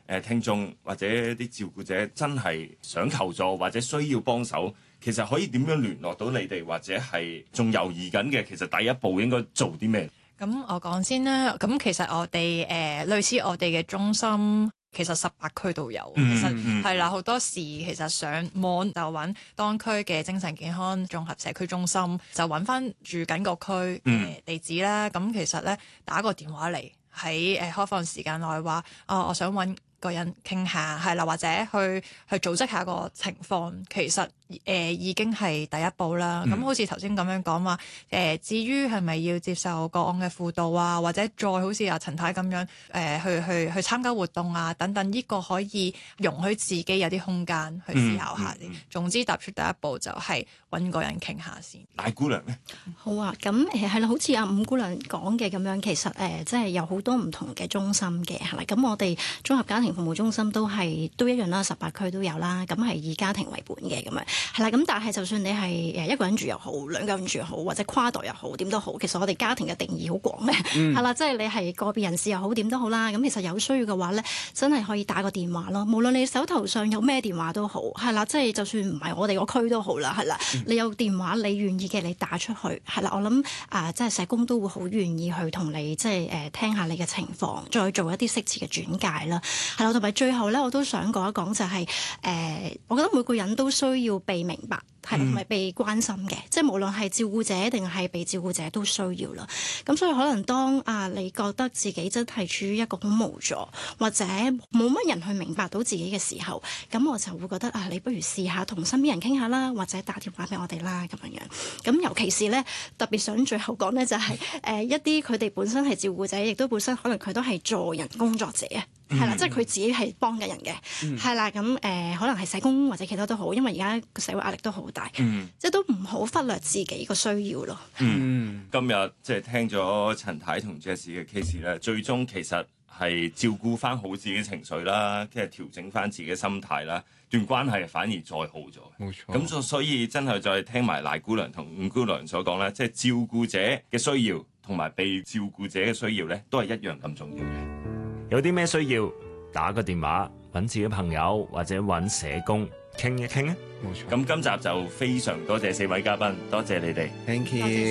聽眾或者啲照顧者真係想求助或者需要幫手，其實可以點樣聯絡到你哋，或者係仲猶豫緊嘅，其實第一步應該做啲咩？ 咁我講先啦。咁其實我哋類似我哋嘅中心，其實18區都有。其實係啦，好多時其實上網就揾當區嘅精神健康綜合社區中心，就揾翻住緊個區地址啦。咁其實咧打個電話嚟喺開放時間內話，我想揾個人傾下，係啦，或者去組織下個情況，其實已經係第一步啦。咁好似頭先咁樣講話，至於係咪要接受個案嘅輔導啊，或者再好似阿陳太咁樣去參加活動啊等等，呢個可以容許自己有啲空間去思考下先。總之踏出第一步就係揾個人傾下先。 賴姑娘咧， 好啊，咁係啦，好似阿伍姑娘講嘅咁樣，其實即係有好多唔同嘅中心嘅，係啦。咁我哋綜合家庭服務中心都一樣啦，18區都有啦。咁係以家庭為本嘅咁樣，係啦。咁但係就算你係一個人住又好，兩個人住又好，或者跨代又好，點都好。其實我哋家庭嘅定義好廣嘅，係啦，即係你係個別人士又好，點都好啦。咁其實有需要嘅話咧，真係可以打個電話咯。無論你手頭上有咩電話都好，係啦，即係就算唔係我哋個區都好啦，係啦。你有電話你願意嘅，你打出去，係啦。我諗即係社工都會好願意去同你即係聽下你嘅情況，再做一啲適切嘅轉介啦。係啦，同埋最後咧，我都想講一講就係我覺得每個人都需要被明白，係同埋被關心嘅，即係無論係照顧者定係被照顧者都需要啦。咁所以可能當你覺得自己真係處於一個好無助，或者冇乜人去明白到自己嘅時候，咁我就會覺得你不如試下同身邊人傾下啦，或者打電話俾我哋啦咁樣。咁尤其是咧，特別想最後講咧就係一啲佢哋本身係照顧者，亦都本身可能佢都係助人工作者啊。係啦，即係佢自己係幫緊人嘅，係啦，咁可能係社工或者其他都好，因為而家個社會壓力都好大，即係都唔好忽略自己個需要咯。 今日即係聽咗陳太同 Jessie 嘅 case 咧，最終其實係照顧翻好自己情緒啦，即係調整翻自己心態啦，段關係反而再好咗。 冇錯。咁所以真係再聽埋賴姑娘同伍姑娘所講咧，即係照顧者嘅需要同埋被照顧者嘅需要咧，都係一樣咁重要嘅。 有啲咩需要，打個電話揾自己朋友或者揾社工傾一傾啊！ 冇錯。 咁今集就非常多謝4位嘉賓，多謝你哋。 Thank you。